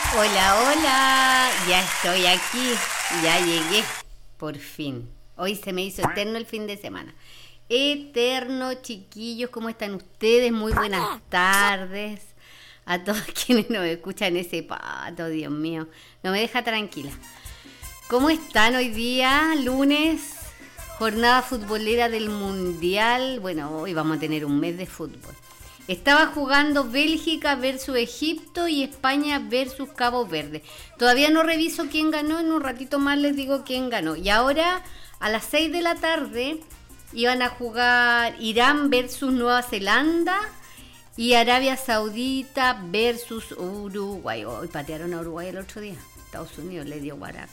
Hola, hola, ya estoy aquí, ya llegué, por fin. Hoy se me hizo eterno el fin de semana. Eterno, chiquillos, ¿cómo están ustedes? Muy buenas tardes a todos quienes nos escuchan ese pato, Dios mío, no me deja tranquila. ¿Cómo están hoy día, lunes, jornada futbolera del Mundial? Bueno, hoy vamos a tener un mes de fútbol. Estaba jugando Bélgica versus Egipto y España versus Cabo Verde. Todavía no reviso quién ganó, en un ratito más les digo quién ganó. Y ahora a las 6 de la tarde iban a jugar Irán versus Nueva Zelanda y Arabia Saudita versus Uruguay. Hoy patearon a Uruguay el otro día. Estados Unidos le dio guaraca.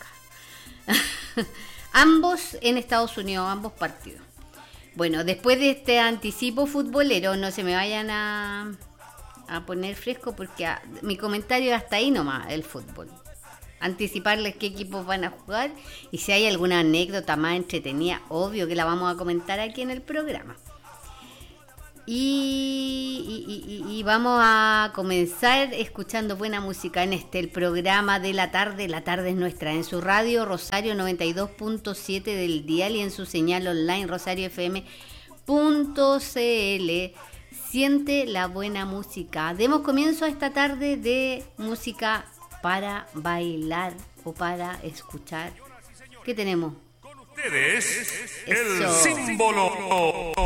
Ambos en Estados Unidos, ambos partidos. Bueno, después de este anticipo futbolero, no se me vayan a poner fresco porque mi comentario es hasta ahí nomás, el fútbol. Anticiparles qué equipos van a jugar y si hay alguna anécdota más entretenida, obvio que la vamos a comentar aquí en el programa. Y vamos a comenzar escuchando buena música en el programa de la tarde. La tarde es nuestra, en su radio Rosario 92.7 del dial y en su señal online rosariofm.cl. Siente la buena música. Demos comienzo a esta tarde de música para bailar o para escuchar. ¿Qué tenemos? Con ustedes, Eso. el símbolo.